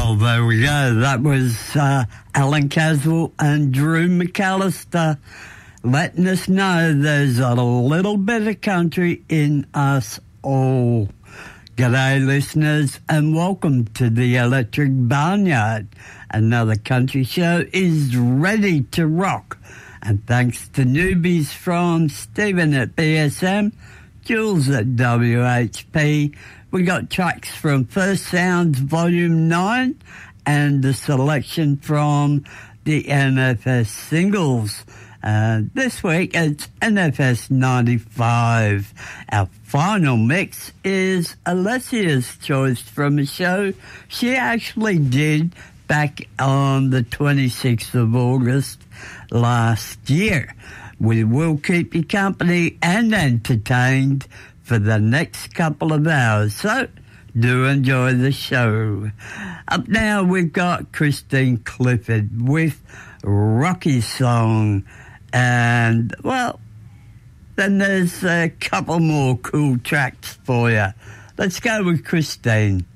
Well, there we go. That was Alan Caswell and Drew McAllister letting us know there's a little bit of country in us all. G'day, listeners, and welcome to the Electric Barnyard. Another country show is ready to rock. And thanks to newbies from Stephen at BSM, Jules at WHP, we got tracks from First Sounds Volume 9 and the selection from the NFS singles. This week it's NFS 95. Our final mix is Alessia's choice from a show she actually did back on the 26th of August last year. We will keep you company and entertained for the next couple of hours, so do enjoy the show. Up now we've got Christine Clifford with Rocky Song, and well, then there's a couple more cool tracks for you. Let's go with Christine.